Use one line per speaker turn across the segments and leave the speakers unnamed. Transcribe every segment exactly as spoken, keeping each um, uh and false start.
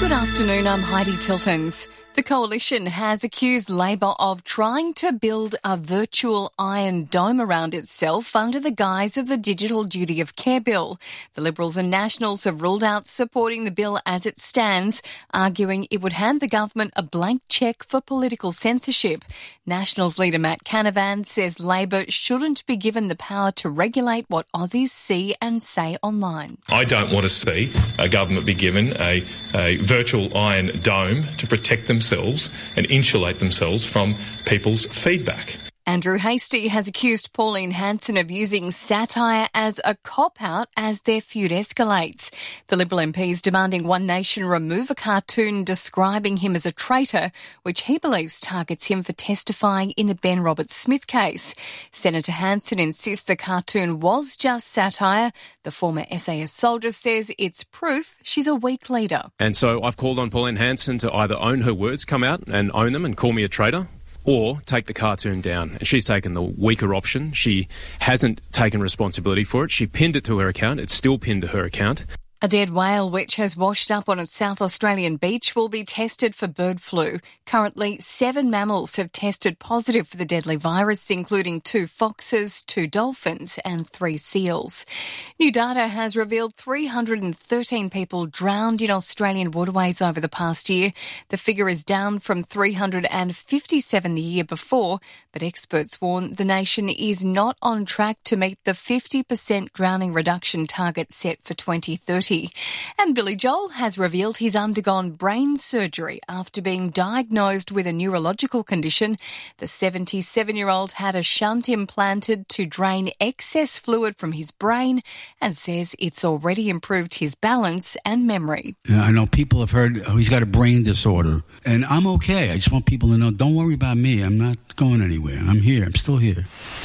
Good afternoon, I'm Heidi Tiltons. The Coalition has accused Labor of trying to build a virtual iron dome around itself under the guise of the Digital Duty of Care Bill. The Liberals and Nationals have ruled out supporting the bill as it stands, arguing it would hand the government a blank cheque for political censorship. Nationals leader Matt Canavan says Labor shouldn't be given the power to regulate what Aussies see and say online.
I don't want to see a government be given a, a virtual iron dome to protect themselves and insulate themselves from people's feedback.
Andrew Hastie has accused Pauline Hanson of using satire as a cop-out as their feud escalates. The Liberal M P is demanding One Nation remove a cartoon describing him as a traitor, which he believes targets him for testifying in the Ben Roberts-Smith case. Senator Hanson insists the cartoon was just satire. The former S A S soldier says it's proof she's a weak leader.
And so I've called on Pauline Hanson to either own her words, come out and own them and call me a traitor, or take the cartoon down. And she's taken the weaker option. She hasn't taken responsibility for it. She pinned it to her account. It's still pinned to her account.
A dead whale which has washed up on a South Australian beach will be tested for bird flu. Currently, seven mammals have tested positive for the deadly virus, including two foxes, two dolphins and three seals. New data has revealed three hundred thirteen people drowned in Australian waterways over the past year. The figure is down from three hundred fifty-seven the year before, but experts warn the nation is not on track to meet the fifty percent drowning reduction target set for twenty thirty. And Billy Joel has revealed he's undergone brain surgery after being diagnosed with a neurological condition. The seventy-seven-year-old had a shunt implanted to drain excess fluid from his brain and says it's already improved his balance and memory.
Yeah, I know people have heard, oh, he's got a brain disorder, and I'm okay. I just want people to know, don't worry about me. I'm not going anywhere. I'm here. I'm still here.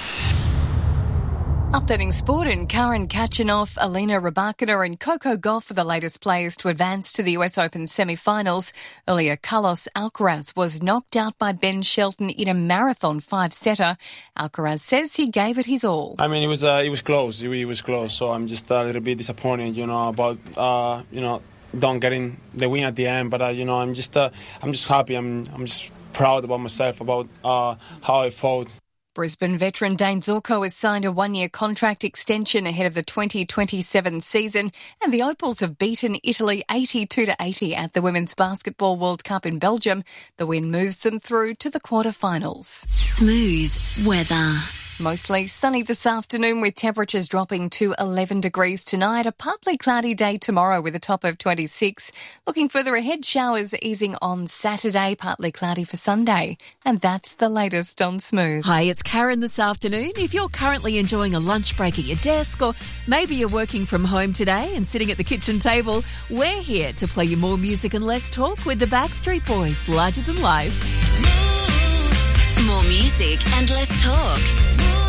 Updating sport, and Karen Khachanov, Alina Rybakina and Coco Gauff are the latest players to advance to the U S Open semi-finals. Earlier, Carlos Alcaraz was knocked out by Ben Shelton in a marathon five-setter. Alcaraz says he gave it his all.
I mean, it was uh, it was close. It, it was close. So I'm just a little bit disappointed, you know, about uh, you know, don't getting the win at the end. But uh, you know, I'm just uh, I'm just happy. I'm I'm just proud about myself, about uh, how I fought.
Brisbane veteran Dane Zorko has signed a one-year contract extension ahead of the twenty twenty-seven season, and the Opals have beaten Italy eighty-two to eighty at the Women's Basketball World Cup in Belgium. The win moves them through to the quarterfinals.
Smooth weather.
Mostly sunny this afternoon with temperatures dropping to eleven degrees tonight. A partly cloudy day tomorrow with a top of twenty-six. Looking further ahead, showers easing on Saturday, partly cloudy for Sunday. And that's the latest on Smooth.
Hi, it's Karen this afternoon. If you're currently enjoying a lunch break at your desk, or maybe you're working from home today and sitting at the kitchen table, we're here to play you more music and less talk with the Backstreet Boys, Larger Than Life.
More music and less talk.